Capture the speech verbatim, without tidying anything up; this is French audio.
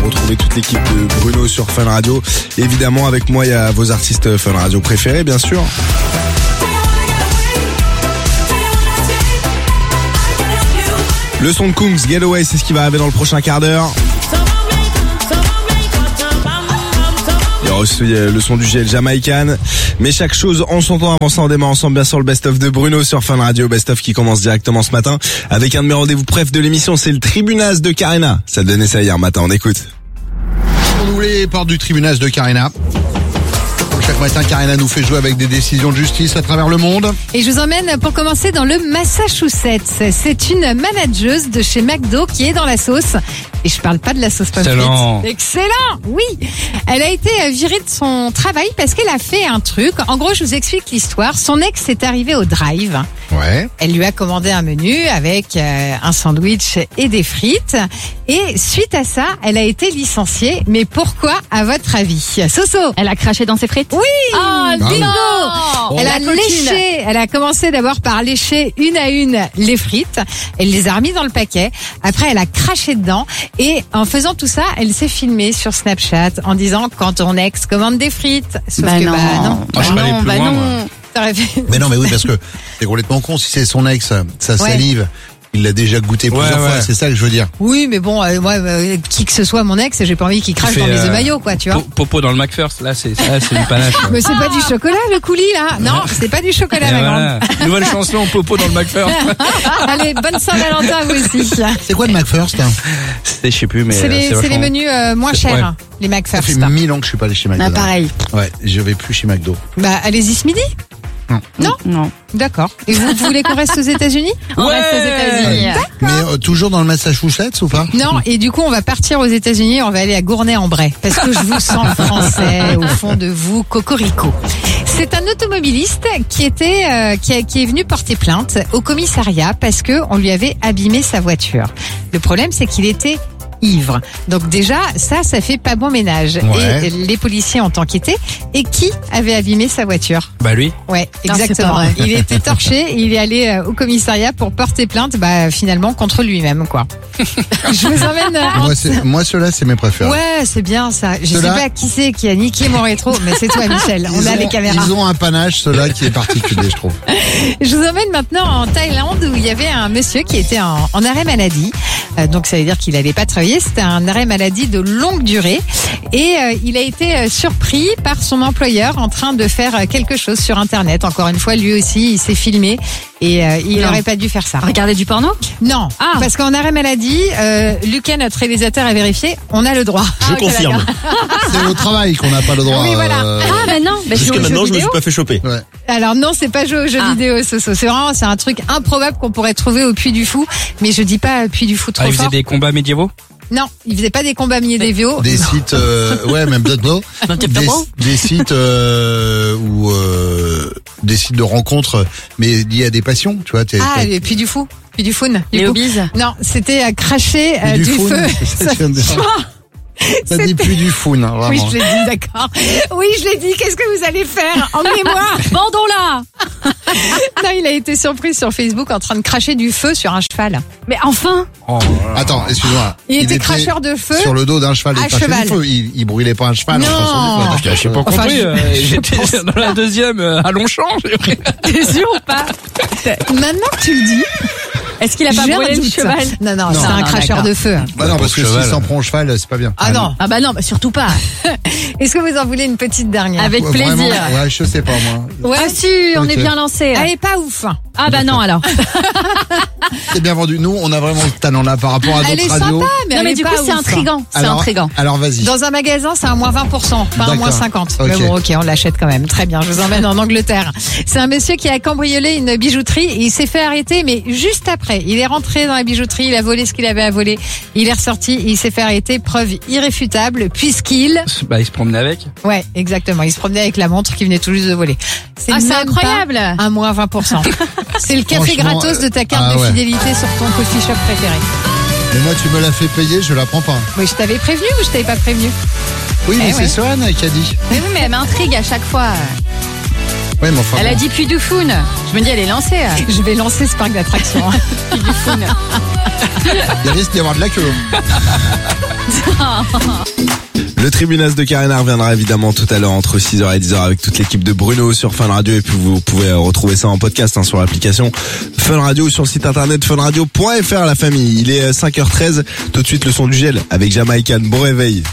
Vous retrouvez toute l'équipe de Bruno sur Fun Radio. Évidemment, avec moi, il y a vos artistes Fun Radio préférés, bien sûr. Le son de Kungs, Getaway, c'est ce qui va arriver dans le prochain quart d'heure. Il y aura aussi le son du G L Jamaican. Mais chaque chose en son temps. Avant ça, on démarre ensemble bien sûr le best-of de Bruno sur Fun Radio. Best-of qui commence directement ce matin avec un de mes rendez-vous préf de l'émission. C'est le Tribunaz de Karena. Ça donnait ça hier matin, on écoute. On ouvre les portes du Tribunaz de Karena. Chaque matin, Karena nous fait jouer avec des décisions de justice à travers le monde. Et je vous emmène pour commencer dans le Massachusetts. C'est une manageuse de chez McDo qui est dans la sauce. Et je parle pas de la sauce pomme frite. Excellent. Excellent, oui. Elle a été virée de son travail parce qu'elle a fait un truc. En gros, je vous explique l'histoire. Son ex est arrivé au drive. Ouais. Elle lui a commandé un menu avec euh, un sandwich et des frites. Et suite à ça, elle a été licenciée. Mais pourquoi, à votre avis? Soso. Elle a craché dans ses frites. Oui. Oh, bingo. non. Elle a La coquine. léché. Elle a commencé d'abord par lécher une à une les frites. Elle les a remis dans le paquet. Après, elle a craché dedans. Et en faisant tout ça, elle s'est filmée sur Snapchat en disant quand ton ex commande des frites. Sauf Bah que non. bah non. Ah, je suis pas allé non, plus bah loin, non. moi. T'aurais fait- Mais non, mais oui, parce que c'est complètement con. Si c'est son ex, sa Ouais. salive, il l'a déjà goûté Ouais, plusieurs ouais. fois. C'est ça que je veux dire. Oui, mais bon, euh, moi, euh, qui que ce soit mon ex, j'ai pas envie qu'il crache fait, dans mes euh, œufs maillots, quoi, tu vois. Po- Popo dans le McFirst, là, c'est ça, c'est du panache. Mais c'est pas du chocolat, le coulis, là. Non, c'est pas du chocolat, Et ma voilà. Nouvelle chanson, Popo dans le McFirst. grande. Allez, bonne Saint-Valentin, à vous aussi. C'est quoi le McFirst hein C'était, je sais plus, mais C'est euh, les, c'est les vachement- menus euh, moins C'est- chers, ouais. hein, les Ça McFirst. fait mille ans que je suis pas allé chez Ah, McDo. pareil. Ouais, je vais plus chez McDo. Bah, allez-y ce midi. Non. Non. D'accord. Et vous, vous voulez qu'on reste aux États-Unis? On Ouais. reste aux États-Unis. Mais euh, toujours dans le Massachusetts ou pas Non, et du coup, on va partir aux États-Unis, on va aller à Gournay-en-Bray. Parce que je vous sens français au fond de vous, cocorico. C'est un automobiliste qui était, euh, qui, a- qui est venu porter plainte au commissariat parce que on lui avait abîmé sa voiture. Le problème, c'est qu'il était ivre. Donc déjà, ça, ça fait pas bon ménage. Ouais. Et les policiers ont enquêté. Et qui avait abîmé sa voiture? Bah lui. Ouais, Non, c'est exactement. pas vrai. Il était torché et il est allé euh, au commissariat pour porter plainte, bah, finalement, contre lui-même, quoi. Je vous emmène euh, en Moi, c'est- moi ceux-là, c'est mes préférés. Ouais, c'est bien ça. Je sais Ceux-là- pas qui c'est qui a niqué mon rétro, mais c'est toi, Michel. On Ils a ont- les caméras. Ils ont un panache, ceux-là, qui est particulier, je trouve. Je vous emmène maintenant en Thaïlande où il y avait un monsieur qui était en, en arrêt maladie. Euh, donc ça veut dire qu'il n'allait pas travailler. C'était un arrêt maladie de longue durée. Et euh, il a été euh, surpris par son employeur en train de faire euh, quelque chose sur Internet. Encore une fois, lui aussi, il s'est filmé. Et euh, il Non. n'aurait pas dû faire ça. Regarder du porno? Non, Ah. parce qu'en arrêt maladie, euh, Lucas, notre réalisateur, a vérifié, on a le droit. Je ok, confirme. C'est au travail qu'on n'a pas le droit. Oui, voilà. euh, Ah, bah non. Bah, Jusque je joue aux maintenant, jeux je me suis vidéo. pas fait choper. ouais. Alors non, c'est pas jouer aux jeux Ah. vidéo, Soso. C'est vraiment, c'est un truc improbable qu'on pourrait trouver au Puy du Fou. Mais je dis pas Puy du Fou trop Ah, il fort. faisait des combats médiévaux. Non, il faisait pas des combats médiévaux. Des sites, euh, ouais, même d'autres des, des sites euh, ou euh, des sites de rencontres, mais liés à des passions, tu vois. T'es, Ah, t'es- le Puy du Fou. Puy du Foun. Les Du coup. hobbies. Non, c'était à cracher euh, du, du, faune, feu. c'est ça que tu viens de dire. Ça dit plus du faune, hein, Oui, vraiment. je l'ai dit, d'accord. Oui, je l'ai dit. Qu'est-ce que vous allez faire? Emmenez-moi. Bandons-la! Non, il a été surpris sur Facebook en train de cracher du feu sur un cheval. Mais enfin! Oh, Attends, excuse-moi. Il, était cracheur de feu. sur le dos d'un cheval. à Il crachait cheval. du feu. Il, il brûlait pas un cheval. Non. en pensant du feu. j'ai pas Enfin, compris. je- euh, je J'étais pense. dans la deuxième euh, à Longchamp. j'ai pris- T'es sûr ou pas? Maintenant que tu le dis, Est-ce qu'il a pas j'ai un brûlé le doute. cheval? Non, non, Non. c'est un Non, cracheur d'accord. de feu. Bah non, parce que cheval. s'il s'en prend au cheval, c'est pas bien. Ah non. Ah bah non, bah surtout pas. Est-ce que vous en voulez une petite dernière? Avec Ouais, plaisir. vraiment, ouais, je sais pas, moi. Ouais. Ah si, on Ok. est bien lancé. Elle est pas ouf. Ah bah non alors. C'est bien vendu. Nous, on a vraiment le talent là par rapport à Elle est d'autres radios. sympa, mais Non elle mais est du pas coup c'est ouf. intriguant. C'est Alors, intriguant. alors vas-y. Dans un magasin, c'est un moins vingt pour cent, pas un D'accord. moins cinquante. Ok. Mais bon, ok, on l'achète quand même. Très bien, je vous emmène en Angleterre. C'est un monsieur qui a cambriolé une bijouterie et il s'est fait arrêter, mais juste après. Il est rentré dans la bijouterie, il a volé ce qu'il avait à voler. Il est ressorti et il s'est fait arrêter. Preuve irréfutable, puisqu'il... Bah, il se promenait avec. Ouais, exactement. Il se promenait avec la montre qu'il venait tout juste de voler. Ah c'est même incroyable. pas un moins vingt pour cent. C'est le café Franchement, gratos de ta carte ah de ouais. fidélité sur ton coffee shop préféré. Mais moi, tu me l'as fait payer, je la prends pas. Oui, je t'avais prévenu ou je t'avais pas prévenu? Oui, mais Eh c'est ouais. Sohan qui a dit. Mais oui mais elle m'intrigue à chaque fois. Ouais, mais enfin. Elle a bon. dit Puy du Fou. Je me dis elle est lancée. Je vais lancer ce parc d'attractions. Puy du Fou. Il risque d'y avoir de la queue. Le Tribunas de Karina reviendra évidemment tout à l'heure entre six heures et dix heures avec toute l'équipe de Bruno sur Fun Radio, et puis vous pouvez retrouver ça en podcast hein, sur l'application Fun Radio ou sur le site internet fun radio point f r. La famille, il est cinq heures treize, tout de suite le son du gel avec Jamaican. Bon réveil.